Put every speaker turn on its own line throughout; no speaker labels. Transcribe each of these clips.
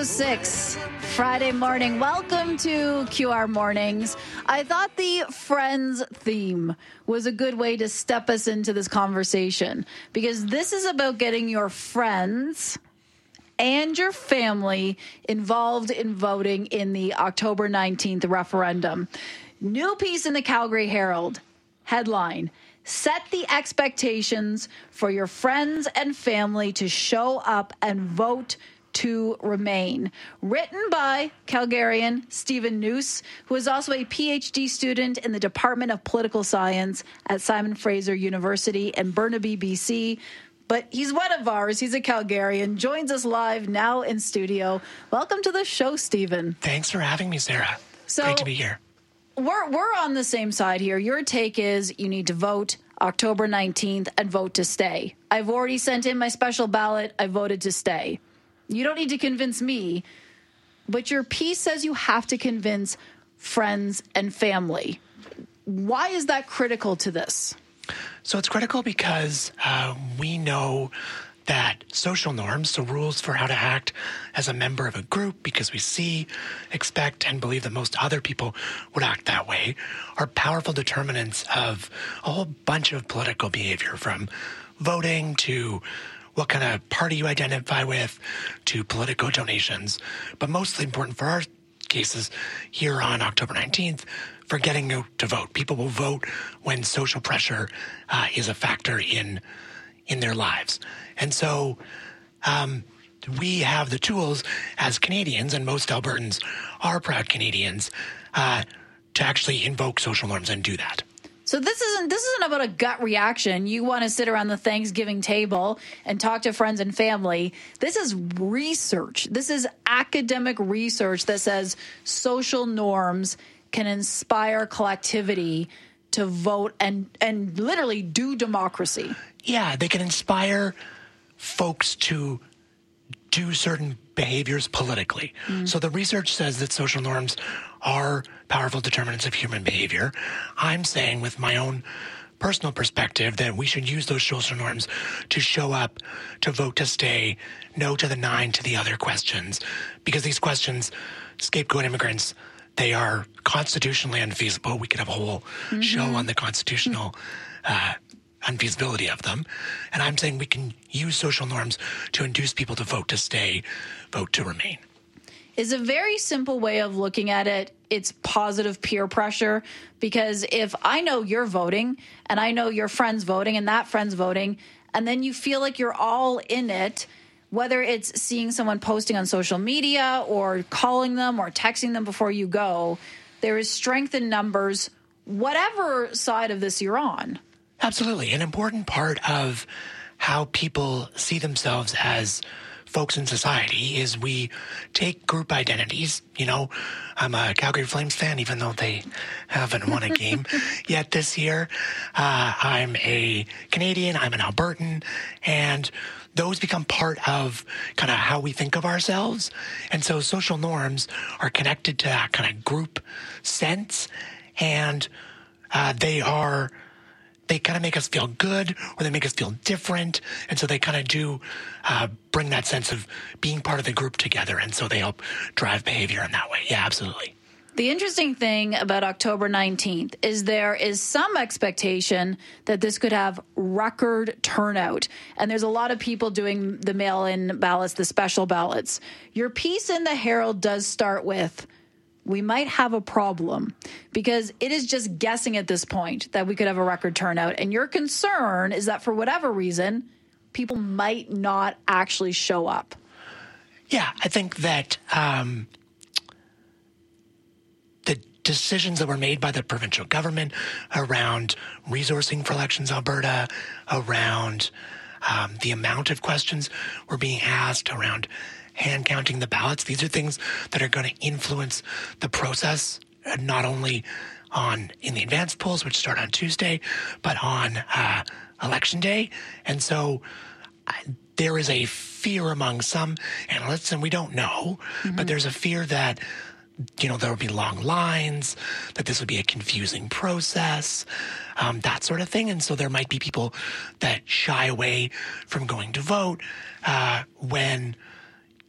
6:06 Friday morning. Welcome to QR Mornings. I thought the Friends theme was a good way to step us into this conversation because this is about getting your friends and your family involved in voting in the October 19th referendum. New piece in the Calgary Herald. Headline: set the expectations for your friends and family to show up and vote to remain. Written by Calgarian Stephen Noose, who is also a PhD student in the Department of Political Science at Simon Fraser University in Burnaby, BC. But he's one of ours. He's a Calgarian. Joins us live now in studio. Welcome to the show, Stephen.
Thanks for having me, Sarah. Great to be here.
We're on the same side here. Your take is you need to vote October 19th and vote to stay. I've already sent in my special ballot. I voted to stay. You don't need to convince me, but your piece says you have to convince friends and family. Why is that critical to this?
So it's critical because we know that social norms, so rules for how to act as a member of a group, because we see, expect, and believe that most other people would act that way, are powerful determinants of a whole bunch of political behavior, from voting to what kind of party you identify with to political donations. But mostly important for our cases here on October 19th, for getting to vote. People will vote when social pressure is a factor in their lives. And so we have the tools as Canadians, and most Albertans are proud Canadians, to actually invoke social norms and do that.
So this isn't about a gut reaction. You want to sit around the Thanksgiving table and talk to friends and family. This is research. This is academic research that says social norms can inspire collectivity to vote and literally do democracy.
Yeah, they can inspire folks to do certain behaviors politically. So the research says that social norms are powerful determinants of human behavior. I'm saying, with my own personal perspective, that we should use those social norms to show up, to vote to stay, no to the 9 to the other questions. Because these questions, scapegoat immigrants, they are constitutionally unfeasible. We could have a whole show on the constitutional unfeasibility of them. And I'm saying we can use social norms to induce people to vote to stay, vote to remain.
Is a very simple way of looking at it. It's positive peer pressure, because if I know you're voting and I know your friend's voting and that friend's voting, and then you feel like you're all in it, whether it's seeing someone posting on social media or calling them or texting them before you go, there is strength in numbers, whatever side of this you're on.
Absolutely. An important part of how people see themselves as folks in society is we take group identities. You know, I'm a Calgary Flames fan, even though they haven't won a game yet this year. I'm a Canadian, I'm an Albertan, and those become part of kind of how we think of ourselves. And so social norms are connected to that kind of group sense, and they kind of make us feel good, or they make us feel different. And so they kind of do bring that sense of being part of the group together. And so they help drive behavior in that way. Yeah, absolutely.
The interesting thing about October 19th is there is some expectation that this could have record turnout. And there's a lot of people doing the mail-in ballots, the special ballots. Your piece in the Herald does start with, we might have a problem, because it is just guessing at this point that we could have a record turnout. And your concern is that for whatever reason, people might not actually show up.
Yeah, I think that the decisions that were made by the provincial government around resourcing for Elections Alberta, around the amount of questions were being asked, around hand counting the ballots. These are things that are going to influence the process, not only in the advanced polls, which start on Tuesday, but on Election Day. And so there is a fear among some analysts, and we don't know, but there's a fear that, you know, there will be long lines, that this would be a confusing process, that sort of thing. And so there might be people that shy away from going to vote when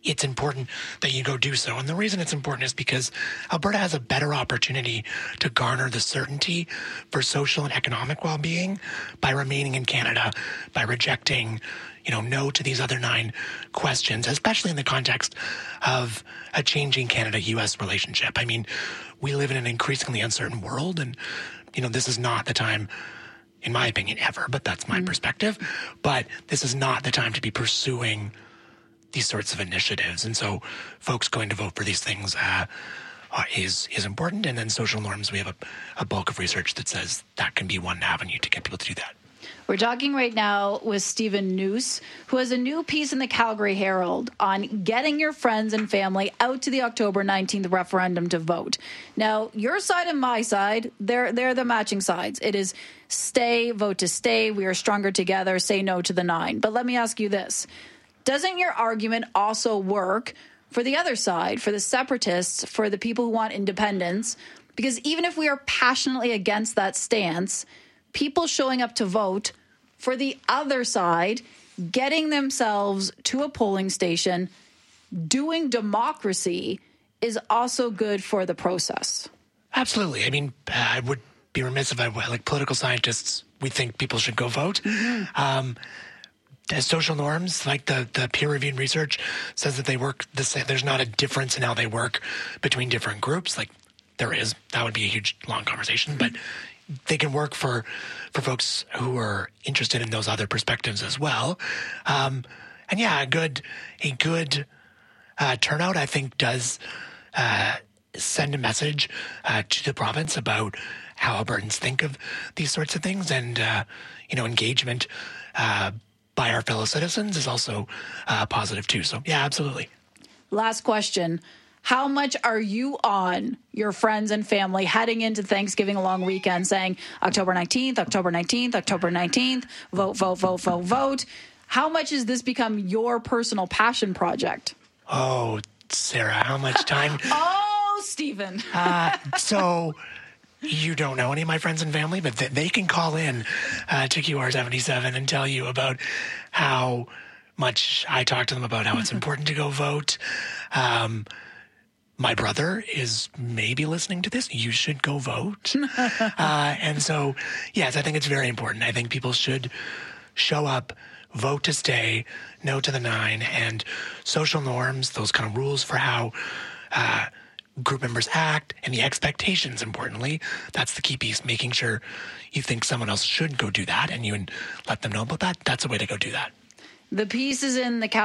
it's important that you go do so. And the reason it's important is because Alberta has a better opportunity to garner the certainty for social and economic well-being by remaining in Canada, by rejecting, no to these other 9 questions, especially in the context of a changing Canada-U.S. relationship. I mean, we live in an increasingly uncertain world, and, this is not the time, in my opinion, ever, but that's my perspective. But this is not the time to be pursuing these sorts of initiatives. And so folks going to vote for these things is important. And then social norms, we have a bulk of research that says that can be one avenue to get people to do that.
We're talking right now with Stephen Noose, who has a new piece in the Calgary Herald on getting your friends and family out to the October 19th referendum to vote. Now, your side and my side, they're the matching sides. It is stay, vote to stay, we are stronger together, say no to the 9. But let me ask you this. Doesn't your argument also work for the other side, for the separatists, for the people who want independence? Because even if we are passionately against that stance, people showing up to vote for the other side, getting themselves to a polling station, doing democracy is also good for the process.
Absolutely. I mean, I would be remiss if like political scientists, we think people should go vote. As social norms, like the peer-reviewed research says that they work the same. There's not a difference in how they work between different groups. Like there is. That would be a huge, long conversation. But they can work for folks who are interested in those other perspectives as well. And yeah, a good turnout, I think, does send a message to the province about how Albertans think of these sorts of things, and engagement by our fellow citizens is also positive too. So yeah, absolutely.
Last question. How much are you on your friends and family heading into Thanksgiving long weekend saying October 19th, October 19th, October 19th, vote, vote, vote, vote, vote? How much has this become your personal passion project?
Oh, Sarah, how much time?
Oh, Stephen.
So you don't know any of my friends and family, but they can call in to QR77 and tell you about how much I talk to them about how it's important to go vote. My brother is maybe listening to this. You should go vote. And so, yes, I think it's very important. I think people should show up, vote to stay, no to the 9, and social norms, those kind of rules for how group members act, and the expectations, importantly. That's the key piece, making sure you think someone else should go do that and you let them know about that. That's a way to go do that.
The piece is in the